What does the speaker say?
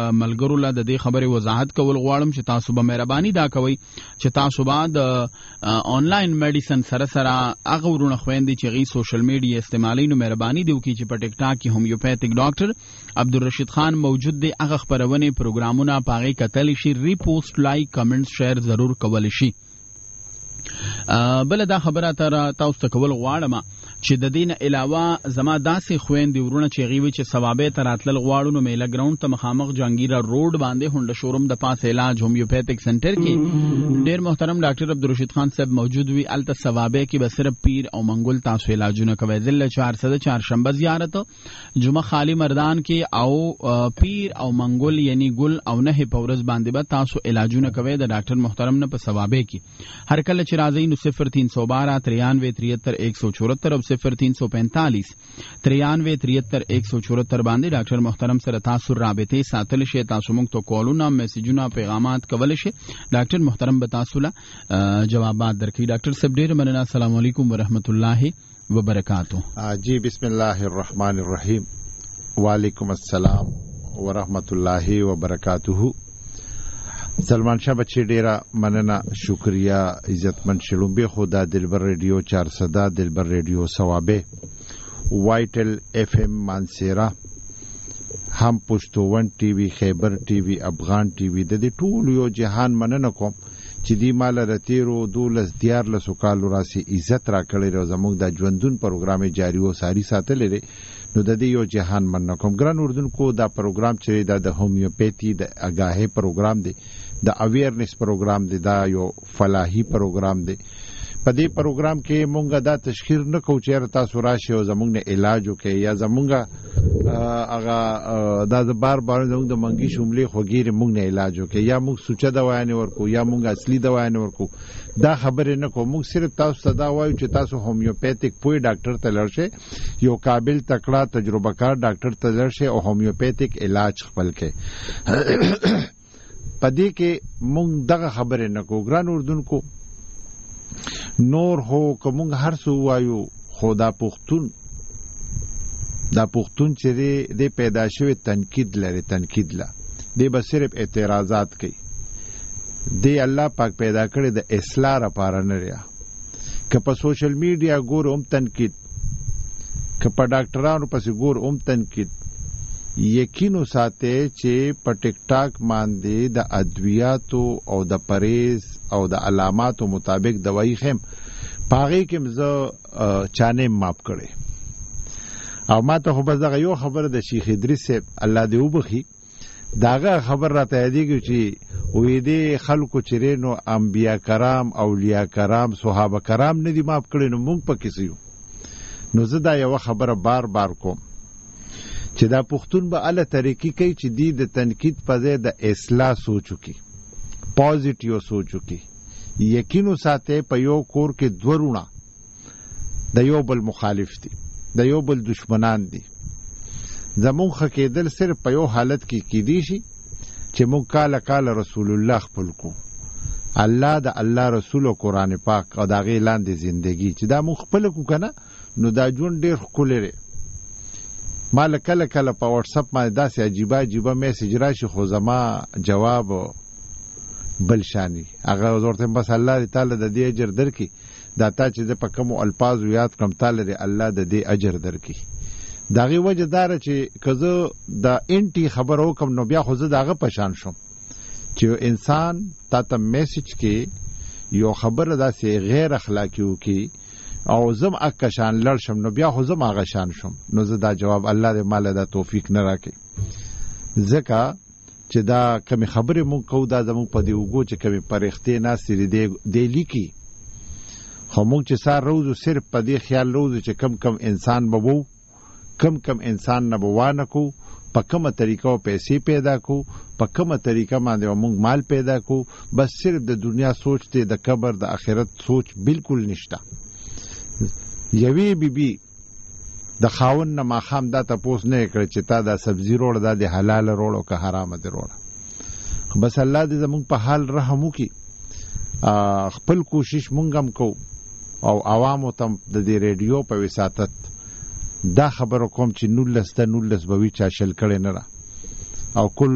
ملګرو له د دې خبرې وضاحت کول غواړم چې تاسو به مهرباني دا کوئ چې تاسو به د آنلاین میډیسن سره هغه ورونه خويندې چې غي سوشل میډیا استعمالي نو مهرباني دی وکړي چې په ټیک ټاک کې هومیوپیتھک ډاکټر عبدالرشید خان موجود دی. هغه خبرونه پروګرامونه پاغي کتل شي، ریپوسټ، لایک، کمنټ، شیر ضرور کول شي. بل دا خبره تاسو ته کول غواړم چې د دین علاوه زما داسې خويندې ورونه چې غوي چې ثوابه تراتل غواړو نو میلا ګراوند ته مخامخ جانگیرا روډ باندې هونډه شوروم د پاس علاج هومیوپیتھک سنټر کې ډیر محترم ډاکټر عبدالرشید خان صاحب موجود وي. الته ثوابه کې به صرف پیر او منګول تاسو علاجونه کوي. ذله 400 چهارشنبه زیارت، جمعه خالی مردان کې او پیر او منګول یعنی ګل او نه په ورځ باندې به تاسو علاجونه کوي د ډاکټر محترم نه په ثوابه کې. هر کله چې راځي نو 0312 93 73 174 او 0345 93 73 174 باندې ډاکټر محترم سره تاسو رابطه ساتل شي. تاسو موږ ته کالونه، میسجونه، پیغامات کول شي. ډاکټر محترم به تاسو له جوابات درکړي. ډاکټر صاحب ډیر مننه. السلام علیکم ورحمت الله وبرکاتہ. جی بسم الله الرحمن الرحیم. وعلیکم السلام ورحمت الله وبرکاتہ. سلمان شاه بچی ډیره مننه، شکریا، عزتمن شلومبه خدا دلبر ریډیو 400 دلبر ریډیو ثوابه وایټل اف ام مانسیرا هم پښتون ټي وي، خیبر ټي وي، افغان ټي وي، د دې ټول یو جهان مننه کوم چې دی مال رتیرو 12 کالو راسي عزت را کړی او زموږ د ژوندون پروګرام جاری او ساری ساتلې نو د دې یو جهان مننه کوم. ګران اردن کو دا پروګرام چې د هومیوپیتھی د اگاهی پروګرام دی، د اویرنس پروګرام دی، دا یو فلاحي پروګرام دی. په دې پروګرام کې مونږه دا تشخیص نه کوو چې تاسو راشي او زموږ نه علاج وکړي یا زموږه هغه د بار زموږ د منګي شوملې خوګيره مونږ نه علاج وکړي یا مونږ سوچه دوايانه ورکو یا مونږ اصلي دوايانه ورکو. دا خبره نه کوو. مونږ صرف تاسو ته دا وایو چې تاسو هومیوپیتھک پوی ډاکټر ته لړشه، یو قابل تکړه تجربه کار ډاکټر ته لړشه او هومیوپیتھک علاج خپل کړي. پدې کې مونږ دغه خبره نه کوو. ګران اردن کو نور هو کوم هر څو وایو خدا پښتون چې د پیدا شوی تنقید لري، تنقید لا دی به صرف اعتراضات کوي. دی الله پاک پیدا کړی د اصلاح لپاره نه ریا. که په سوشل میډیا ګور هم تنقید، که په ډاکټرانو پسې ګور هم تنقید. یقینو ساته چې په ټیک ټاک باندې د ادویاتو او د پریز او د علاماتو مطابق دوايي خیم پاغي کې مزه چانه ماپ کړي. او ما ته خو بس دغه یو خبر د شیخ ادریس الله دې وبخي داغه خبر راته یادېږي چې وې دې خلکو چرینو انبیا کرام، اولیاء کرام، صحابه کرام نه دي ماپ کړي نو موږ پکې سيو. نو زه دا یو خبره بار بار کوم چې دا پښتون به اله طریقې کوي چې دی د تنقید په ځای د اصلاح سوچو کې پوزټیو سوچو کې. یقینو ساته په یو کور کې دورونه د یو بل مخالف دي، د یو بل دشمنان دي. زمون خکېدل صرف په یو حالت کې کیدی شي چې مونږ کال رسول الله خپل کو، الله د الله رسول او قران پاک او دا غي لاندې زندگی چې دا مونږ خپل کو کنه نو دا جون ډیر خولره. مال کله کله په واتس اپ باندې داسې عجیبه میسج راشي خو زما جواب بل شانی هغه ورته بس الله تعالی د دې اجر درکې. دا تا چې په کوم الفاظ یاد کړم تعالی دې الله د دې اجر درکې. داغه وجه دار چې کزه د انټي خبرو کوم نو بیا خو زه داغه پشان شم چې انسان ته میسج کې یو خبره داسې غیر اخلاقی وکي او زم اکشان لړ شم نو بیا خو زم هغه شان شم. نو زه دا جواب الله دې مال دا توفیق نه راکړي. ځکه چې دا کوم خبره مونږ کو دا زموږ په دی وګو چې کوم پرختې ناسې دی لیکي خو مونږ چې سار روزو صرف په دې خیال روزو چې کم انسان به وو، کم انسان نه بوانه کو، په کومه طریقه پیسې پیدا کو، په کومه طریقه باندې مونږ مال پیدا کو. بس صرف د دنیا سوچ ته د قبر د آخرت سوچ بالکل نشته. یوی بیبي د خاون نه ماخام دا تپوس نه کړ چې تا دا سبزی روړ دا د حلال روړ او که حرام دي روړ. بس الله دې زموږ په حال رحم وکړي. خپل کوشش مونږ هم کو او عوامو ته د دې ریډیو په وساتت دا خبره کوم چې 19 به وی چا شل کړي نه را او کل